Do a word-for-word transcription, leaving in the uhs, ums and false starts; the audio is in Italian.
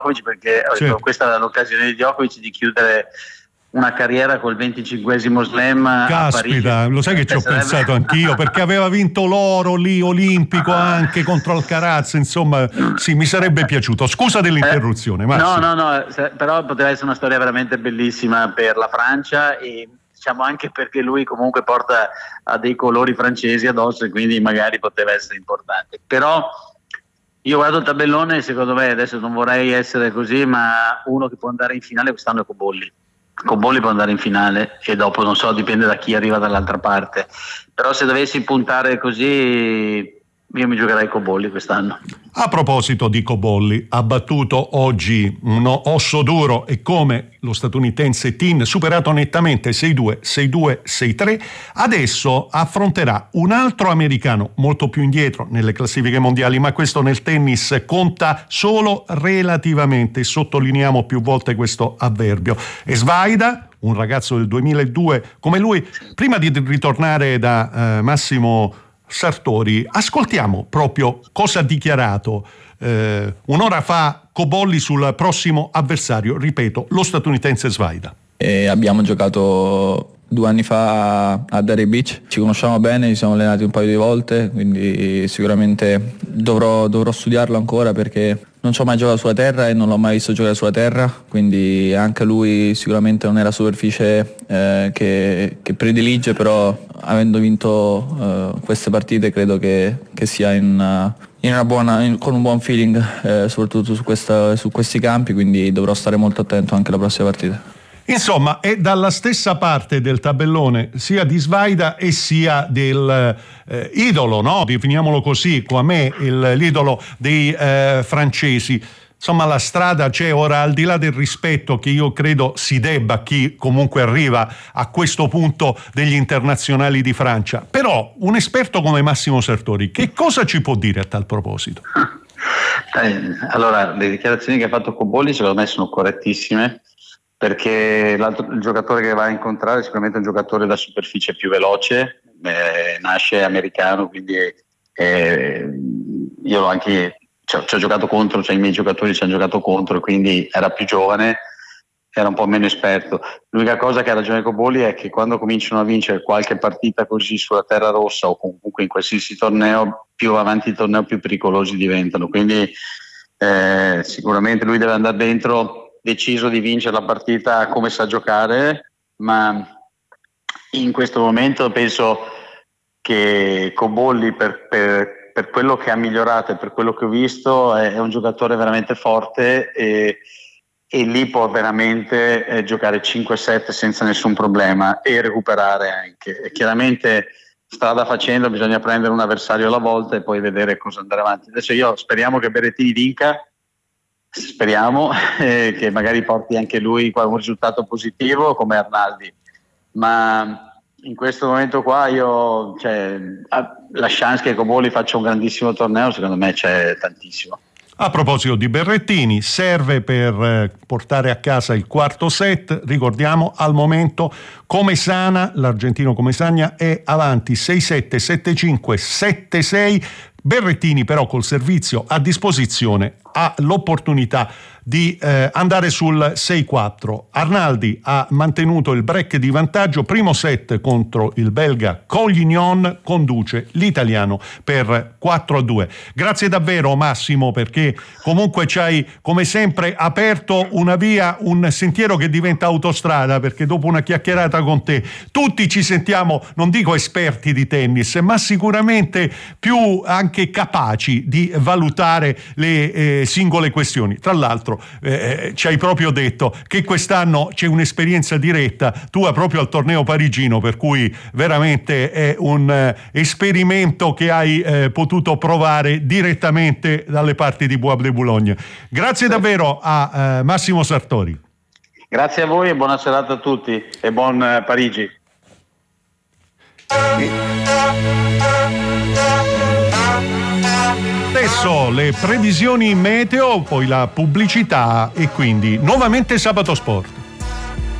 Djokovic, perché ho detto, questa è l'occasione di Djokovic di chiudere una carriera col venticinquesimo slam. Caspita, lo sai che ci ho sarebbe... pensato anch'io, perché aveva vinto l'oro lì olimpico anche contro Alcaraz, insomma sì, mi sarebbe piaciuto. Scusa dell'interruzione. Eh, no, no, no, però poteva essere una storia veramente bellissima per la Francia, e diciamo anche perché lui comunque porta a dei colori francesi addosso, e quindi magari poteva essere importante. Però io guardo il tabellone e secondo me, adesso non vorrei essere così, ma uno che può andare in finale quest'anno è Cobolli. Cobolli può andare in finale, e dopo non so, dipende da chi arriva dall'altra parte, però se dovessi puntare così io mi giocherei Cobolli quest'anno. A proposito di Cobolli, ha battuto oggi un osso duro e come lo statunitense Tin, superato nettamente sei due, sei due, sei tre. Adesso affronterà un altro americano molto più indietro nelle classifiche mondiali, ma questo nel tennis conta solo relativamente, sottolineiamo più volte questo avverbio. E Svaida, un ragazzo del duemiladue come lui. Prima di ritornare da eh, Massimo Sartori, ascoltiamo proprio cosa ha dichiarato eh, un'ora fa Cobolli sul prossimo avversario, ripeto, lo statunitense Svaida. E abbiamo giocato due anni fa a Derry Beach, ci conosciamo bene, ci siamo allenati un paio di volte, quindi sicuramente dovrò, dovrò studiarlo ancora, perché non ci ho mai giocato sulla terra e non l'ho mai visto giocare sulla terra, quindi anche lui sicuramente non è la superficie eh, che, che predilige, però avendo vinto eh, queste partite credo che, che sia in, uh, in una buona, in, con un buon feeling eh, soprattutto su, questa, su questi campi, quindi dovrò stare molto attento anche alla prossima partita. Insomma, è dalla stessa parte del tabellone sia di Svaida e sia del eh, idolo, no? Definiamolo così, a me il, l'idolo dei eh, francesi. Insomma, la strada c'è. Ora, al di là del rispetto che io credo si debba a chi comunque arriva a questo punto degli internazionali di Francia, però un esperto come Massimo Sartori che cosa ci può dire a tal proposito? Allora, le dichiarazioni che ha fatto Cobolli secondo me sono correttissime, perché l'altro, il giocatore che va a incontrare è sicuramente un giocatore da superficie più veloce, eh, nasce americano, quindi eh, io anche ci ho, ci ho giocato contro, cioè i miei giocatori ci hanno giocato contro, quindi era più giovane, era un po' meno esperto. L'unica cosa che ha ragione Cobolli è che quando cominciano a vincere qualche partita così sulla terra rossa o comunque in qualsiasi torneo, più avanti il torneo più pericolosi diventano, quindi eh, sicuramente lui deve andare dentro deciso di vincere la partita come sa giocare, ma in questo momento penso che Cobolli per, per, per quello che ha migliorato e per quello che ho visto è, è un giocatore veramente forte, e, e lì può veramente eh, giocare cinque sette senza nessun problema e recuperare anche. E chiaramente strada facendo bisogna prendere un avversario alla volta e poi vedere cosa andare avanti. Adesso io speriamo che Berrettini vinca, speriamo eh, che magari porti anche lui un risultato positivo come Arnaldi, ma in questo momento qua io, cioè, la chance che Cobolli faccia un grandissimo torneo secondo me c'è tantissimo. A proposito di Berrettini, serve per portare a casa il quarto set. Ricordiamo al momento Começana, l'argentino Começana è avanti sei sette, sette cinque, sette sei. Berrettini però col servizio a disposizione ha l'opportunità di eh, andare sul sei quattro. Arnaldi ha mantenuto il break di vantaggio, primo set contro il belga Collignon, conduce l'italiano per quattro a due. Grazie davvero Massimo, perché comunque ci hai come sempre aperto una via, un sentiero che diventa autostrada, perché dopo una chiacchierata con te tutti ci sentiamo, non dico esperti di tennis, ma sicuramente più anche capaci di valutare le eh, singole questioni. Tra l'altro Eh, ci hai proprio detto che quest'anno c'è un'esperienza diretta tua proprio al torneo parigino, per cui veramente è un eh, esperimento che hai eh, potuto provare direttamente dalle parti di Bois de Boulogne. Grazie davvero a eh, Massimo Sartori. Grazie a voi e buona serata a tutti e buon eh, Parigi. Adesso le previsioni meteo, poi la pubblicità e quindi nuovamente Sabato Sport.